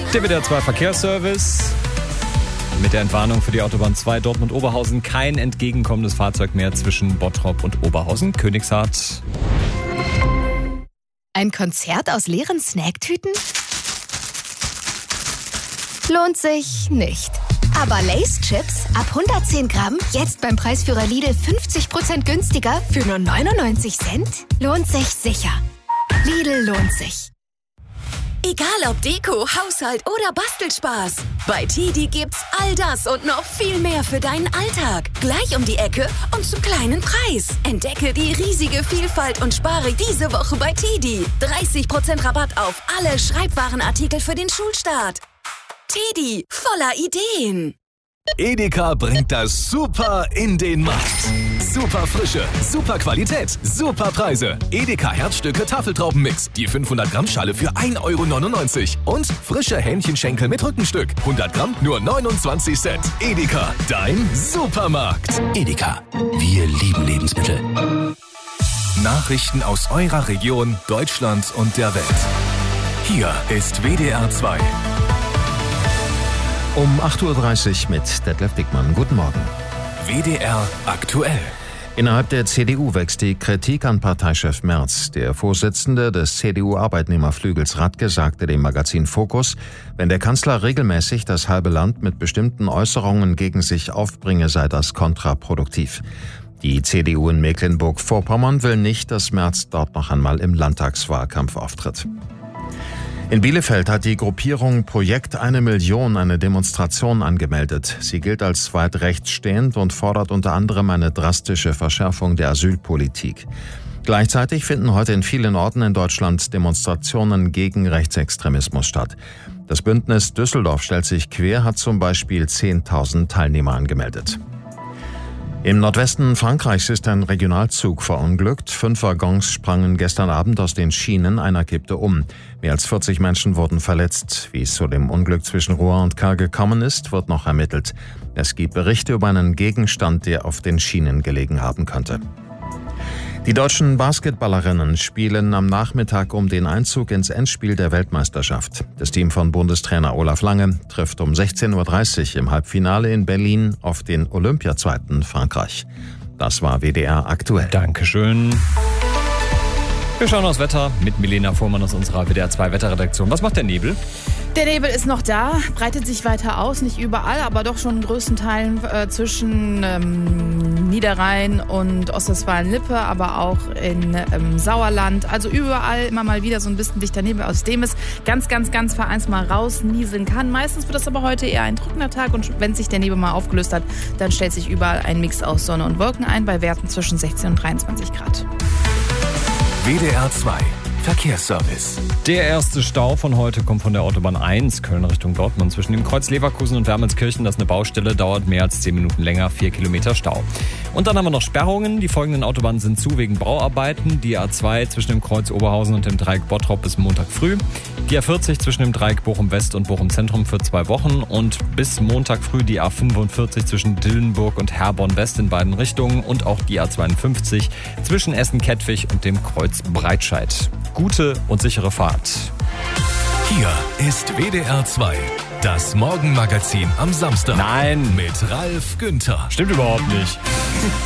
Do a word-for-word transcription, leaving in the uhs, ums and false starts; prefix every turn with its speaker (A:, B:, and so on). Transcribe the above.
A: Der W D R zwei Verkehrsservice. Mit der Entwarnung für die Autobahn zwei Dortmund-Oberhausen kein entgegenkommendes Fahrzeug mehr zwischen Bottrop und Oberhausen. Königshardt.
B: Ein Konzert aus leeren Snacktüten? Lohnt sich nicht. Aber Lay's Chips ab hundertzehn Gramm jetzt beim Preisführer Lidl fünfzig Prozent günstiger für nur neunundneunzig Cent? Lohnt sich sicher. Lidl lohnt sich.
C: Egal ob Deko, Haushalt oder Bastelspaß. Bei Tedi gibt's all das und noch viel mehr für deinen Alltag. Gleich um die Ecke und zum kleinen Preis. Entdecke die riesige Vielfalt und spare diese Woche bei Tedi. dreißig Prozent Rabatt auf alle Schreibwarenartikel für den Schulstart. Tedi, voller Ideen.
D: Edeka bringt das Super in den Markt. Super Frische, super Qualität, super Preise. Edeka Herzstücke Tafeltraubenmix. Die fünfhundert Gramm Schale für ein Euro neunundneunzig. Und frische Hähnchenschenkel mit Rückenstück. hundert Gramm nur neunundzwanzig Cent. Edeka, dein Supermarkt.
E: Edeka, wir lieben Lebensmittel.
D: Nachrichten aus eurer Region, Deutschland und der Welt. Hier ist W D R zwei.
E: Um acht Uhr dreißig mit Detlef Dickmann. Guten Morgen.
D: W D R aktuell.
E: Innerhalb der C D U wächst die Kritik an Parteichef Merz. Der Vorsitzende des C D U-Arbeitnehmerflügels Radke sagte dem Magazin Focus, wenn der Kanzler regelmäßig das halbe Land mit bestimmten Äußerungen gegen sich aufbringe, sei das kontraproduktiv. Die C D U in Mecklenburg-Vorpommern will nicht, dass Merz dort noch einmal im Landtagswahlkampf auftritt. In Bielefeld hat die Gruppierung Projekt Eine Million eine Demonstration angemeldet. Sie gilt als weit rechtsstehend und fordert unter anderem eine drastische Verschärfung der Asylpolitik. Gleichzeitig finden heute in vielen Orten in Deutschland Demonstrationen gegen Rechtsextremismus statt. Das Bündnis Düsseldorf stellt sich quer, hat zum Beispiel zehntausend Teilnehmer angemeldet. Im Nordwesten Frankreichs ist ein Regionalzug verunglückt. Fünf Waggons sprangen gestern Abend aus den Schienen, einer kippte um. Mehr als vierzig Menschen wurden verletzt. Wie es zu dem Unglück zwischen Rouen und Caen gekommen ist, wird noch ermittelt. Es gibt Berichte über einen Gegenstand, der auf den Schienen gelegen haben könnte. Die deutschen Basketballerinnen spielen am Nachmittag um den Einzug ins Endspiel der Weltmeisterschaft. Das Team von Bundestrainer Olaf Lange trifft um sechzehn Uhr dreißig im Halbfinale in Berlin auf den Olympiazweiten Frankreich. Das war W D R aktuell.
A: Dankeschön. Wir schauen aufs Wetter mit Milena Fuhrmann aus unserer W D R zwei Wetterredaktion. Was macht der Nebel?
F: Der Nebel ist noch da, breitet sich weiter aus, nicht überall, aber doch schon in größten Teilen äh, zwischen ähm, Niederrhein und Ostwestfalen-Lippe, aber auch in ähm, Sauerland. Also überall immer mal wieder so ein bisschen dichter Nebel, aus dem es ganz, ganz, ganz vereinzelt mal rausnieseln kann. Meistens wird das aber heute eher ein trockener Tag und wenn sich der Nebel mal aufgelöst hat, dann stellt sich überall ein Mix aus Sonne und Wolken ein, bei Werten zwischen sechzehn und dreiundzwanzig Grad.
D: W D R zwei Verkehrsservice.
A: Der erste Stau von heute kommt von der Autobahn eins, Köln Richtung Dortmund. Zwischen dem Kreuz Leverkusen und Wermelskirchen, das ist eine Baustelle, dauert mehr als zehn Minuten länger, vier Kilometer Stau. Und dann haben wir noch Sperrungen. Die folgenden Autobahnen sind zu wegen Bauarbeiten. Die A zwei zwischen dem Kreuz Oberhausen und dem Dreieck Bottrop bis Montag früh. Die A vierzig zwischen dem Dreieck Bochum West und Bochum Zentrum für zwei Wochen. Und bis Montag früh die A fünfundvierzig zwischen Dillenburg und Herborn West in beiden Richtungen. Und auch die A zweiundfünfzig zwischen Essen-Kettwig und dem Kreuz Breitscheid. Gute und sichere Fahrt.
D: Hier ist W D R zwei, das Morgenmagazin am Samstag.
A: Nein.
D: Mit Ralf Günther.
A: Stimmt überhaupt nicht.